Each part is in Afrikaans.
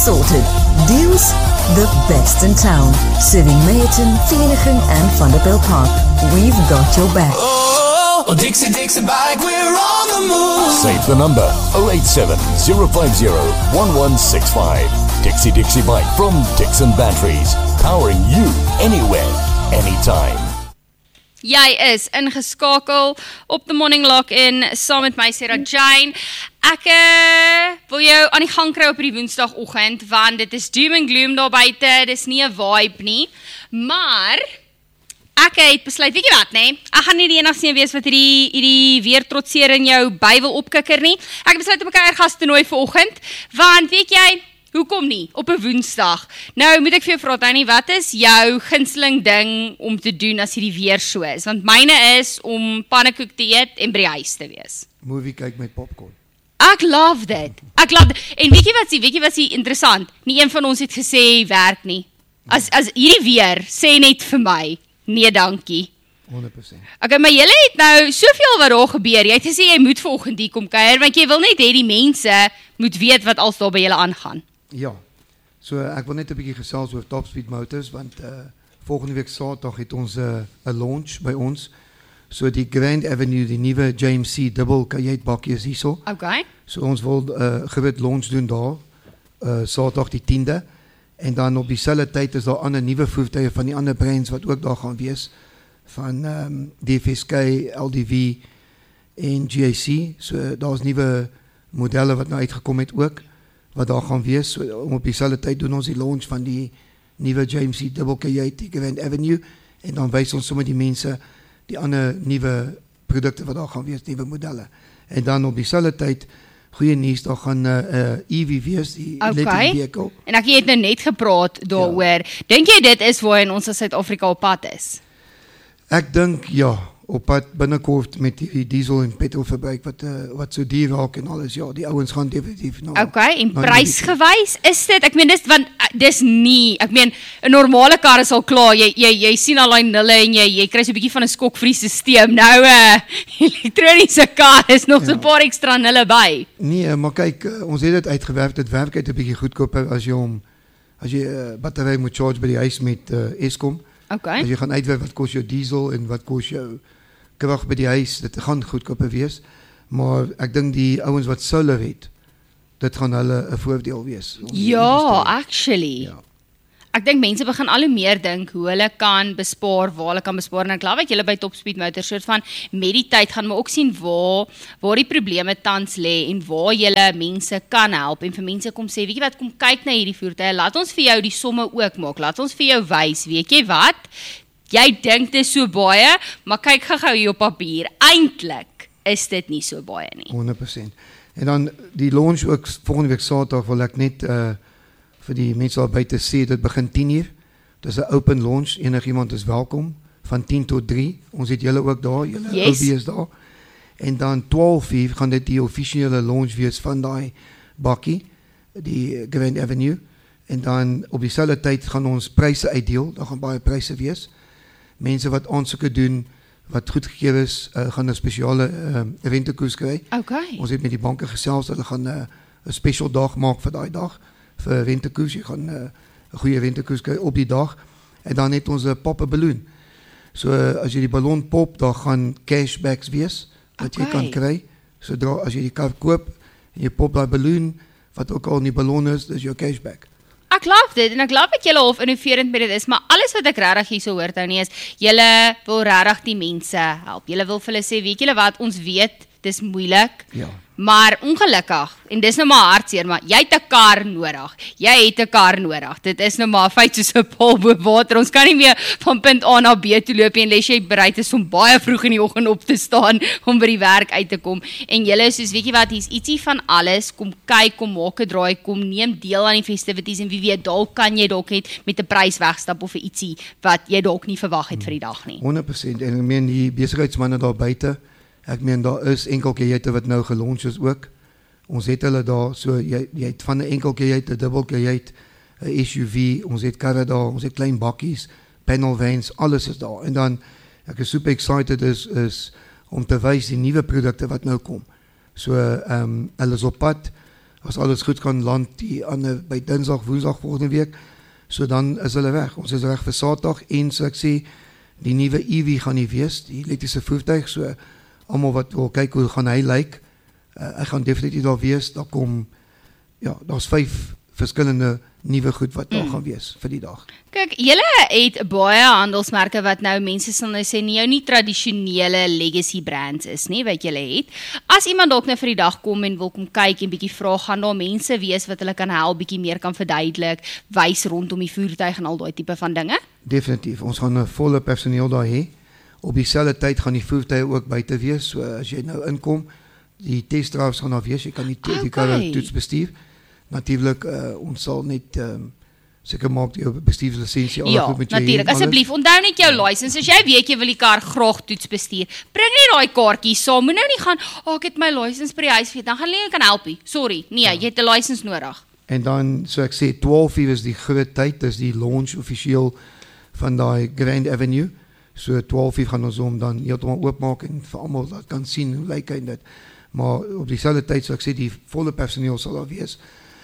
sorted. Deals, the best in town. Serving Meyerton, Vereeniging and Vanderbilt Park. We've got your back. Oh, Dixie Bike, we're on the move. Save the number 087 050 1165. Dixie Bike from Dixon Batteries. Powering you anywhere, anytime. Jy is ingeskakel op The Morning Lock-in saam met my Sarah Jane. Ek wil jou aan die gang kry op die woensdagoggend, want dit is doom and gloom daar buite, dis nie 'n vibe nie, maar ek het besluit, weet jy wat, nee? Ek gaan nie die enigste wees wat hierdie weer trotseer in jou by wil opkikker nie. Ek het besluit om 'n kuiergas te nooi vanoggend, want weet jy, hoekom nie, op 'n woensdag? Nou moet ek vir jou vra, Tony, wat is jou gunsteling ding om te doen as hierdie weer so is? Want myne is om pannekoek te eet en by die huis te wees. Movie kyk met popcorn. Ek love dit. En weet jy wat is interessant? Nie een van ons het gesê werk nie. As hierdie weer, sê net vir my, nee dankie. 100%. Okay, maar julle het nou soveel wat daar gebeur. Jy het gesê jy moet vanoggend hier kom kuier, want jy wil net hê die mense moet weet wat als daar by julle aangaan. Ja, so ek wil net 'n bietjie gesels oor Top Speed Motors, want volgende week Saterdag het ons 'n launch by ons. So die Grand Avenue, die nuwe JMC dubbel kajuitbakkie is hierso. Okay. So ons wil gewid launch doen daar, Saterdag die 10de. En dan op dieselfde tyd is daar ander nuwe voertuie van die ander brands wat ook daar gaan wees, van DFSK, LDV en GAC. So daar's nuwe modelle wat nou uitgekom het ook, wat daar gaan wees. So, op dieselfde tyd doen ons die launch van die nuwe JMC dubbel kajuit, die Grand Avenue, en dan wys ons sommer die mense die ander nuwe produkte wat daar gaan wees, nuwe modelle. En dan op dieselfde tyd, goeie nuus, daar gaan EV wees, die electric vehicle. En ek het nou net gepraat daaroor. Ja. Dink jy dit is waar in ons as Suid-Afrika op pad is? Ek dink ja, op pad binnekort met die diesel en petrolverbruik wat so duur raak en alles, ja, die ouens gaan definitief nou. Okay, en prysgewys is dit, ek meen dis nie, ek meen 'n normale kar is al klaar, jy sien al daai nulle en jy kry so 'n bietjie van 'n skokvrie stelsel. Nou elektroniese kar is nog so 'n paar ekstra nulle by. Nee, maar kyk, ons het dit uitgewerk, dit werk uit 'n bietjie goedkoper as jy battery moet charge by die huis met Eskom. Okay. As jy gaan uitwerk wat kos jou diesel en wat kos jou krag by die huis, dit gaan goedkoper wees, maar ek dink die ouens wat solar het, dit gaan hulle 'n voordeel wees. Ja, actually. Ja. Ek dink mense begin al hoe meer dink hoe hulle kan bespaar, waar hulle kan bespaar, en ek glo wat julle by Top Speed Motors soort van met die tyd gaan maar ook sien waar die probleme tans lê en waar julle mense kan help, en vir mense kom sê, weet jy wat, kom kyk na hierdie voertuie, laat ons vir jou die somme ook maak, laat ons vir jou wys, weet jy wat, jy dink dit is so baie, maar kyk gou hier op papier, eintlik is dit nie so baie nie. 100%. En dan die launch ook volgende week Saterdag wil ek net vir die mense daar buite sê, dit begin 10:00. Dit is 'n open launch, enigiemand is welkom van 10 tot 3. Ons het julle ook daar, julle yes. is daar. En dan 12:00 gaan dit die offisiële launch wees van daai bakkie, die Grand Avenue. En dan op dieselfde tyd gaan ons pryse uitdeel, daar gaan baie pryse wees. Mense wat aansoeke doen, wat goedgekeur is, gaan 'n spesiale rentekoers kry. Okay. Ons het met die banke gesels, hulle gaan 'n special dag maak vir daai dag, vir rentekoers. Jy gaan 'n goeie rentekoers kry op die dag. En dan het ons 'n pop 'n balloon. So as jy die ballon pop, dan gaan cashbacks wees wat jy kan kry. Sodra as jy die kar koop en jy pop daai balloon, wat ook al in die ballon is, dis jou cashback. Ek love dit, en ek love dat julle half innoverend met dit is, maar alles wat ek regtig hier so hoor, Tony, is, julle wil regtig die mense help. Julle wil vir hulle sê, weet julle wat, ons weet, dis moeilik, ja. Maar ongelukkig, en dis nou maar hartseer, maar jy het 'n kar nodig. Jy het 'n kar nodig. Dit is nou maar 'n feit soos 'n paal bo water. Ons kan nie meer van punt A na B toe loop en les jy bereid is om baie vroeg in die oggend op te staan om by die werk uit te kom. En julle soos, weet jy wat, hier's ietsie van alles. Kom kyk, kom maak 'n draai, kom neem deel aan die festivities en wie weet, dalk kan jy dalk net met 'n prys wegstap of 'n ietsie wat jy dalk nie verwag het vir die dag nie. 100%. En ek meen die besigheidsmanne daar buite, ek meen daar is enkelkajuite wat nou gelunch is ook. Ons het hulle daar, so jy het van 'n enkelkajuit, 'n dubbelkajuit, 'n SUV, ons het karre daar, ons het klein bakkies, panel vans, alles is daar. En dan ek is super excited is om te wys die nuwe produkte wat nou kom. So hulle is op pad. as alles goed kan land die ander by Dinsdag, Woensdag volgende week, so dan is hulle weg. Ons is reg vir Saterdag en so ek sê die nuwe EV gaan nie wees, die elektriese voertuig, so almal wat wil kyk hoe gaan hy lyk, hy gaan definitief daar wees, daar kom, ja, daar's 5 verskillende nuwe goed wat daar gaan wees vir die dag. Kyk, julle het baie handelsmerke wat nou mense sal nou sê nie jou nie tradisionele legacy brands is nie, wat julle het. As iemand dalk nou vir die dag kom en wil kom kyk en bietjie vra, gaan daar mense wees wat hulle kan help, bietjie meer kan verduidelik, wys rondom die voertuig en al daai tipe van dinge? Definitief, ons gaan 'n volle personeel daar hê. Op dieselfde tyd gaan die voertuie ook buite wees, so as jy nou inkom, die testdrives gaan daar wees, jy kan die karre toets bestuur. Natuurlik, ons sal net seker maak jou bestuurslisensie al goed met jou. Ja, natuurlik. Asseblief, onthou net jou license. As jy weet jy wil die kar graag toets bestuur, bring net daai kaartjie saam. Moet nou nie gaan, ek het my license by die huis vergeet. Dan gaan hulle nie kan help nie. Sorry. Nee, jy het 'n license nodig. En dan, so ek sê, 12:00 is die groot tyd, dis die launch offisieel van daai Grand Avenue. So 12:00 gaan ons hom dan heeltemal oopmaak en vir almal dat kan sien hoe lyk hy dit. Maar op dieselfde tyd, so ek sê, die volle personeel sal daar wees.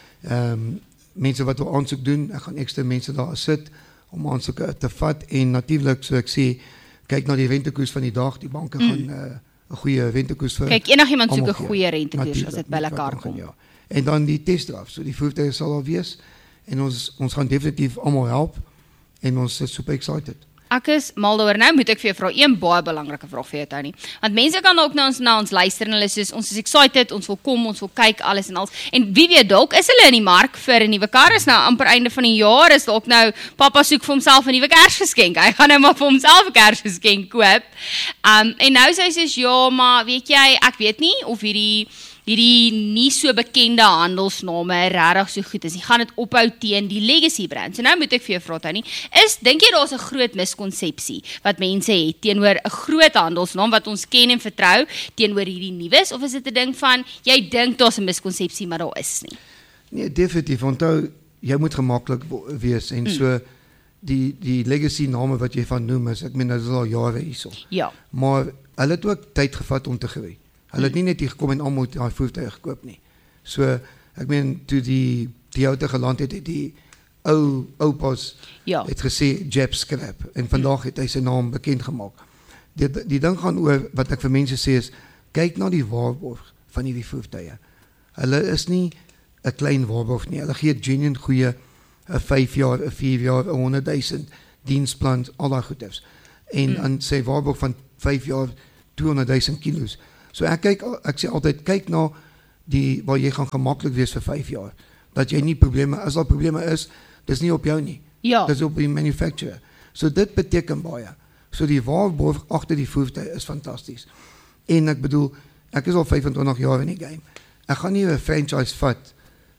Mense wat wil aansoek doen, ek gaan ekstra mense daar sit om aansoeke te vat en natuurlik, so ek sê, kyk na die rentekoers van die dag, die banke gaan 'n goeie rentekoers vir. Kyk, enigiemand soek 'n goeie rentekoers as dit by hulle kar kom. Ja. En dan die testdraf, so die voertuie sal daar wees en ons gaan definitief almal help en ons is super excited. Ek is mal daaroor. Nou moet ek vir jou vra een baie belangrike vraag vir jou, Tony. Want mense kan ook na ons luister en hulle sê ons is excited, ons wil kom, ons wil kyk alles en alles. En wie weet, dalk is hulle in die mark vir 'n nuwe kar. Is nou amper einde van die jaar, is dalk nou pappa soek vir homself 'n nuwe Kersgeskenk. Hy gaan nou maar vir homself 'n Kersgeskenk koop. En nou sê hy ja, maar weet jy, ek weet nie of hierdie nie so bekende handelsname regtig so goed is. Jy gaan dit ophou teen die legacy brand. So nou moet ek vir jou vra, Tony, dink jy daar's 'n groot miskonsepsie wat mense het teenoor 'n groot handelsnaam wat ons ken en vertrou teenoor hierdie nuus, of is dit 'n ding van jy dink daar's 'n miskonsepsie maar daar is nie? Nee, definitief. Onthou, jy moet gemaklik wees en so die legacy name wat jy van noem is, ek meen dit is al jare hierso. Ja. Maar hulle het ook tyd gevat om te groei. Hulle het nie net hier gekom en almal daai voertuie gekoop nie. So, ek meen, toe die Toyota geland het die oupas het gesê Jeb Scrap en vandag het hy sy naam bekend gemaak. Die ding gaan oor, wat ek vir mense sê is, kyk na die waarborg van hierdie voertuie. Hulle is nie 'n klein waarborg nie, hulle gee genuine goeie 'n 5 jaar, 'n 4 jaar, 'n 100,000 diensplan, al daai goeders. En aan sy waarborg van 5 jaar, 200,000 kilos. So ek sê altyd, kyk na waar jy gaan gemaklik wees vir 5 jaar. Dat jy nie probleme, as daar probleme is, dis nie op jou nie. Ja. Dis op die manufacturer. So dit beteken baie. So die waarborg agter die voertuig is fantasties. En ek bedoel, ek is al 25 jaar in die game. Ek gaan nie 'n franchise vat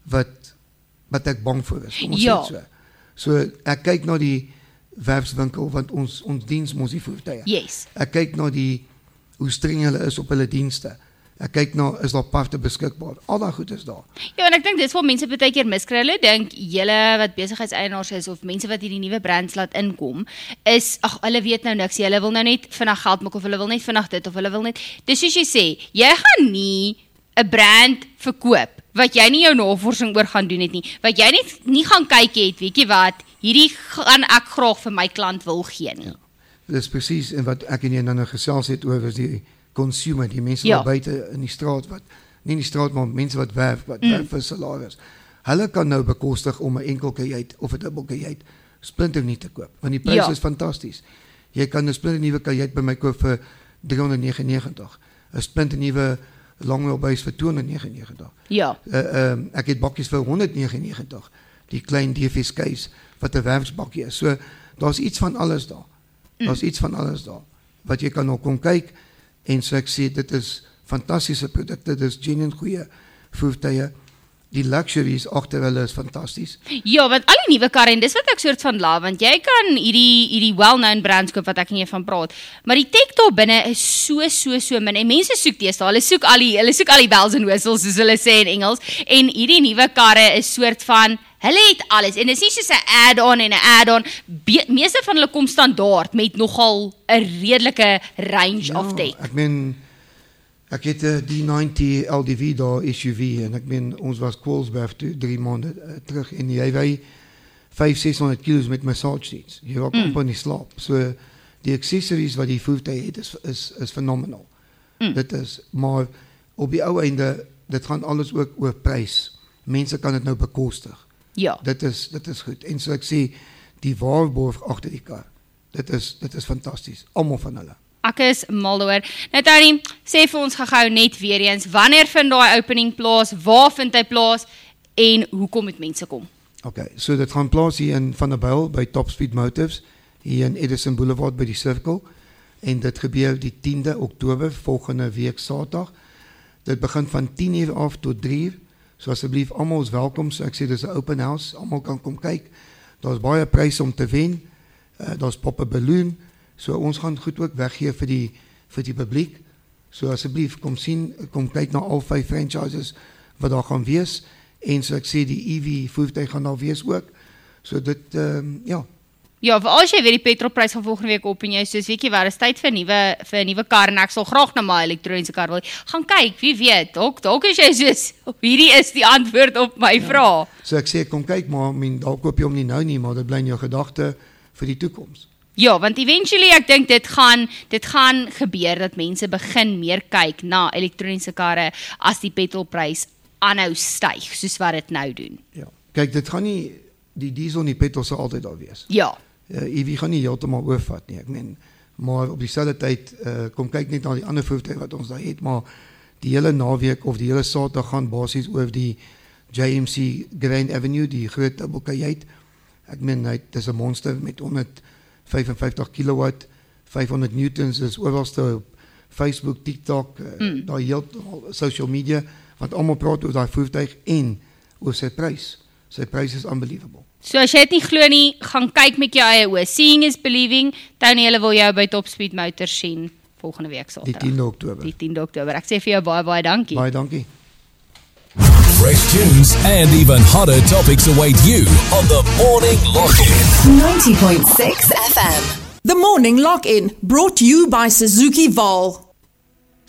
wat ek bang vir is. Kom ons sê so. So ek kyk na die werfswinkel, want ons diens mos die voertuie. Yes. Ek kyk na hoe streng hulle is op hulle dienste. Ek kyk na, is daar parte beskikbaar? Al daai goed is daar. Ja, en ek dink dis wat mense baie keer miskry. Hulle dink julle wat besigheidseienaars is of mense wat hierdie nuwe brands laat inkom, is hulle weet nou niks. Hulle wil nou net vinnig geld maak of hulle wil net vinnig dit of hulle wil net. Dis soos jy sê, jy gaan nie 'n brand verkoop wat jy nie jou navorsing oor gaan doen het nie. Wat jy net nie gaan kyk het, weet jy wat, hierdie gaan ek graag vir my klant wil gee nie. Ja. Dis presies en wat ek en jy nou gesels het oor is die consumer, die mense wat buite in die straat nie in die straat maar mense wat werf vir salaris. Hulle kan nou bekostig om 'n enkel kajuit of 'n dubbel kajuit splinternuut te koop, want die prys is fantasties. Jy kan 'n splinternuwe kajuit by my koop vir $399, 'n splinternuwe langwheelbase vir $299. Ja. Ek het bakkies vir $199, die klein DFSK's wat 'n werfsbakkie is. So daar's iets van alles daar. Daar's iets van alles daar wat jy kan nog kom kyk en so ek sê dit is fantastiese produkte, dis genuine goeie voertuie. Die luxuries agter hulle is fantasties. Ja, want al die nuwe karre en dis wat ek soort van laat, want jy kan hierdie well-known brands koop wat ek en jy van praat, maar die tech daar binne is so min en mense soek deesdae, hulle soek al die bells and whistles soos hulle sê in Engels en hierdie nuwe karre is soort van hulle het alles en dit is nie soos 'n add-on. Meeste van hulle kom standaard met nogal 'n redelike range of tech. Ek meen Ek het 'n D90 LDV daar SUV en ek meen ons was Koolsberg toe 3 maande terug en jy ry 500-600 kilos met massage seats. Jy raak amper nie slaap. So die accessories wat die voertuig het is fenomenaal. Dit is, maar op die ou einde, dit gaan alles ook oor prys. Mense kan dit nou bekostig. Ja. Dit is goed. En so ek sê, die waarborg agter die kar. Dit is fantasties. Almal van hulle. Ek is mal daaroor. Nou Tony, sê vir ons gou net weer eens, wanneer vind daai opening plaas? Waar vind hy plaas en hoekom moet mense kom? Okay, so dit gaan plaas hier in Vanderbijl by Top Speed Motors, hier in Edison Boulevard by die Circle. En dit gebeur die 10de Oktober, volgende week Saterdag. Dit begin van 10:00 af tot 3:00. So asseblief, almal is welkom. So ek sê dis 'n open house, almal kan kom kyk. Daar's baie pryse om te wen. Daar's pop 'n balloon. So ons gaan goed ook weggee vir die publiek. So asseblief kom sien, kom kyk na al 5 franchises wat daar gaan wees. En so ek sê die EV voertuig gaan daar wees ook. So dit ja. Ja, vir as jy weet die petrolprys gaan volgende week op en jy soos weet jy waar is tyd vir 'n nuwe kar en ek sal graag na my elektroniese kar wil. Gaan kyk, wie weet, dalk is jy soos hierdie is die antwoord op my vraag. So ek sê kom kyk maar, dalk koop jy hom nie nou nie, maar dit bly in jou gedagte vir die toekoms. Ja, want eventually ek dink dit gaan gebeur dat mense begin meer kyk na elektroniese karre as die petrolprys aanhou styg soos wat dit nou doen. Ja. Kyk, dit gaan nie die diesel en die petrol sal altyd daar wees. Ja. EV gaan nie heeltemal oorvat nie. Ek meen, maar op dieselfde tyd kom kyk net na die ander voertuie wat ons daar het, maar die hele naweek of die hele Saterdag gaan basies oor die JMC Grand Avenue, die groot dubbelkajuit. Ek meen, dit is 'n monster met 155 kilowatt, 500 newtons, is oralste op Facebook, TikTok, daar heel social media, want almal praat oor daai voertuig en oor sy prys. Sy prys is unbelievable. So as jy dit nie glo nie, gaan kyk met jou eie oë. Seeing is believing. Tony, hulle wil jou by Top Speed Motors sien volgende week Saterdag. Die 10de Oktober. Die 10de Oktober. Ek sê vir jou baie dankie. Baie dankie. Fresh tunes and even hotter topics await you on the Morning Lock-In. 90.6 FM. The Morning Lock-In, brought to you by Suzuki Vol.